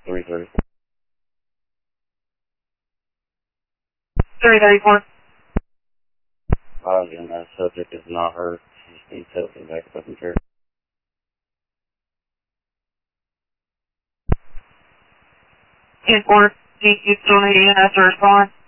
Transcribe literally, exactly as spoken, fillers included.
three thirty. three thirty-four. Positive, that subject is not hurt. She's being taken back up in care. ten four, do you still need E M S to respond?